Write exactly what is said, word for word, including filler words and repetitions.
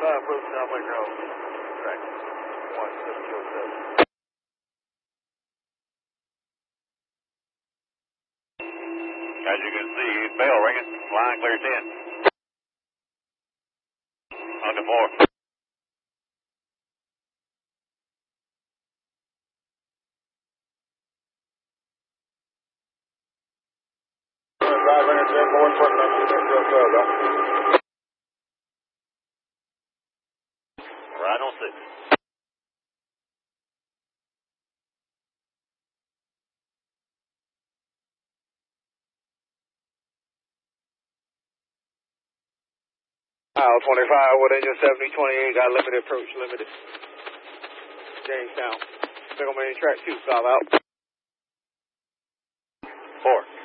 five, Wilson, Alpha Grove. Track one seven zero seven. As you can see, bell ringing, line clear ten. On to four. five hundred ten, four one, Right on six. Aisle twenty-five, within your seventy twenty-eight, got limited approach, limited. Jamestown. Single main track two, stop out. Four.